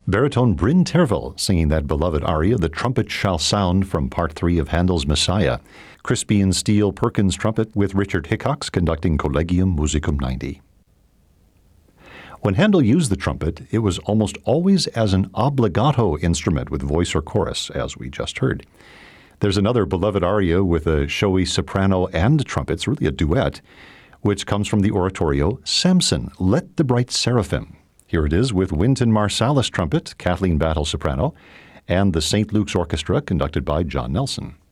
Baritone Bryn Tervel singing that beloved aria, The Trumpet Shall Sound, from Part 3 of Handel's Messiah. Crispian Steele Perkins trumpet with Richard Hickox conducting Collegium Musicum 90. When Handel used the trumpet, it was almost always as an obbligato instrument with voice or chorus, as we just heard. There's another beloved aria with a showy soprano and trumpets, really a duet, which comes from the oratorio Samson, Let the Bright Seraphim. Here it is with Wynton Marsalis trumpet, Kathleen Battle soprano, and the St. Luke's Orchestra conducted by John Nelson.